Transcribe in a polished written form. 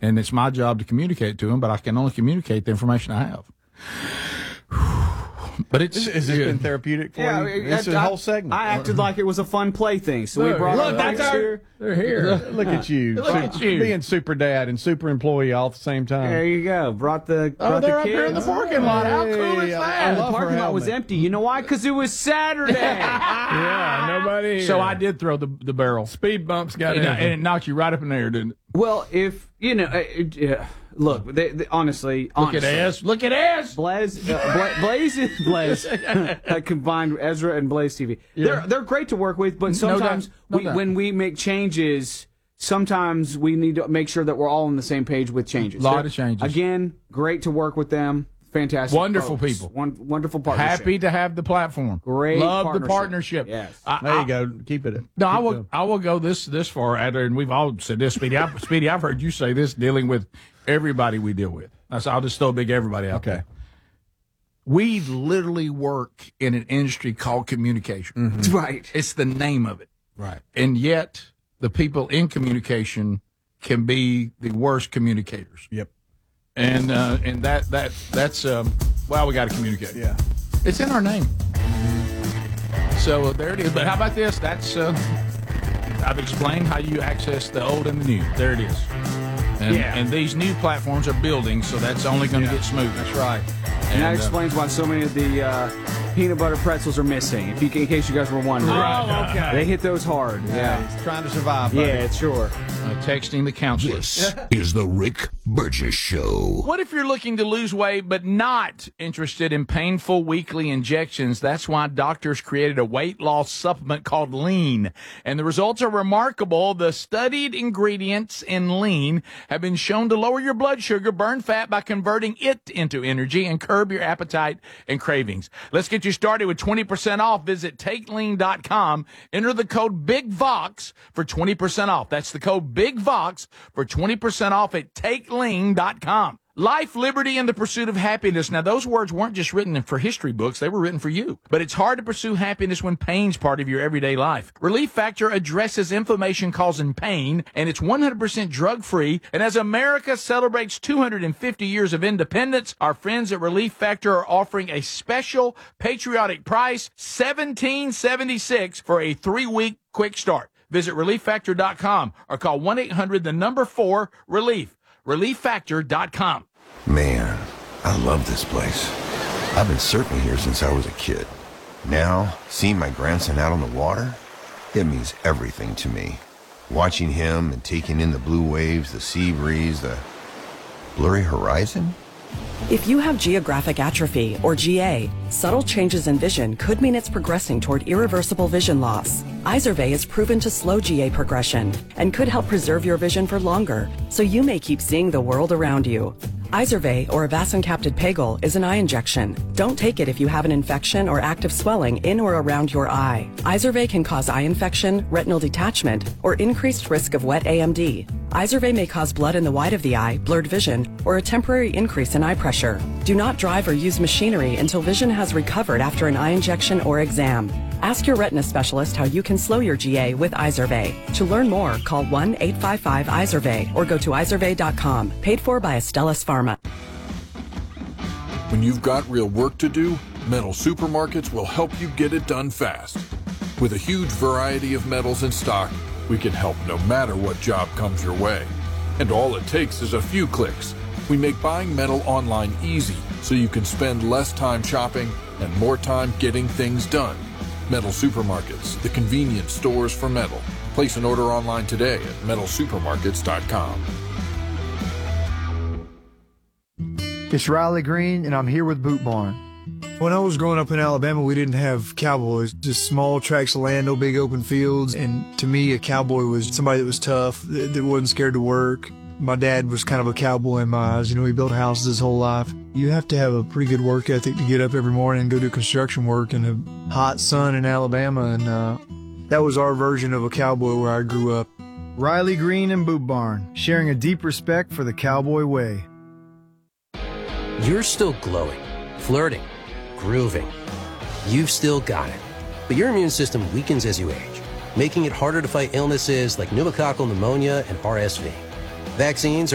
and it's my job to communicate to them, but I can only communicate the information I have. But has this been therapeutic for you? It's a whole segment. I acted like it was a fun play thing, so we brought look, our bikes here. They're here. Look at you. Look at you. Being super dad and super employee all at the same time. There you go. Brought the they're kids. up here in the parking lot. How cool is that? The parking lot was empty. You know why? Because it was Saturday. Yeah, nobody. So I did throw the barrel. Speed bumps got And it knocked you right up in the air, didn't it? Well, if, you know, look, honestly. Look at us. Look at us. Blaze combined Ezra and Blaze TV. Yeah. They're great to work with, but sometimes when we make changes, sometimes we need to make sure that we're all on the same page with changes. A lot of changes. Again, great to work with them. Fantastic. Wonderful folks. people. Wonderful partnership. Happy to have the platform. Great Love the partnership. Yes. There you go. Keep it. No, I will go this far, and we've all said this, Speedy. I've heard you say this dealing with everybody we deal with. I'll just throw a big everybody out there. We literally work in an industry called communication. Mm-hmm. Right. It's the name of it. Right. And yet the people in communication can be the worst communicators. Yep. And that's we got to communicate. Yeah. It's in our name. So there it is. But how about this? That's I've explained how you access the old and the new. There it is. And these new platforms are building, so that's only going to get smoother. That's right. And that explains why so many of the peanut butter pretzels are missing, in case you guys were wondering. Oh, okay. They hit those hard. Yeah. He's trying to survive. Buddy. Yeah, sure. Texting the counselor. This is the Rick Burgess Show. What if you're looking to lose weight but not interested in painful weekly injections? That's why doctors created a weight loss supplement called Lean. And the results are remarkable. The studied ingredients in Lean have been shown to lower your blood sugar, burn fat by converting it into energy, and curb your appetite and cravings. Let's get you started with 20% off. Visit TakeLean.com. Enter the code BIGVOX for 20% off. That's the code BIGVOX for 20% off at TakeLean.com. Life, liberty, and the pursuit of happiness. Now, those words weren't just written for history books. They were written for you. But it's hard to pursue happiness when pain's part of your everyday life. Relief Factor addresses inflammation causing pain, and it's 100% drug-free. And as America celebrates 250 years of independence, our friends at Relief Factor are offering a special patriotic price, $17.76 for a 3-week quick start. Visit ReliefFactor.com or call 1-800-4-RELIEF. ReliefFactor.com. Man, I love this place. I've been surfing here since I was a kid. Now, seeing my grandson out on the water, it means everything to me. Watching him and taking in the blue waves, the sea breeze, the blurry horizon. If you have geographic atrophy, or GA, subtle changes in vision could mean it's progressing toward irreversible vision loss. Izervay is proven to slow GA progression and could help preserve your vision for longer, so you may keep seeing the world around you. Izervay, or avacincaptad pegol, is an eye injection. Don't take it if you have an infection or active swelling in or around your eye. Izervay can cause eye infection, retinal detachment, or increased risk of wet AMD. Izervay may cause blood in the white of the eye, blurred vision, or a temporary increase in eye pressure. Do not drive or use machinery until vision has recovered after an eye injection or exam. Ask your retina specialist how you can slow your GA with Izervay. To learn more, call 1-855-IZERVAY or go to izervay.com. Paid for by Astellas Pharma. When you've got real work to do, Metal Supermarkets will help you get it done fast. With a huge variety of metals in stock, we can help no matter what job comes your way. And all it takes is a few clicks. We make buying metal online easy so you can spend less time shopping and more time getting things done. Metal Supermarkets, the convenience stores for metal. Place an order online today at metalsupermarkets.com. It's Riley Green, and I'm here with Boot Barn. When I was growing up in Alabama, we didn't have cowboys, just small tracts of land, no big open fields. And to me, a cowboy was somebody that was tough, that wasn't scared to work. My dad was kind of a cowboy in my eyes. You know, he built houses his whole life. You have to have a pretty good work ethic to get up every morning and go do construction work in the hot sun in Alabama. And that was our version of a cowboy where I grew up. Riley Green and Boot Barn, sharing a deep respect for the cowboy way. You're still glowing, flirting, grooving. You've still got it. But your immune system weakens as you age, making it harder to fight illnesses like pneumococcal pneumonia and RSV. Vaccines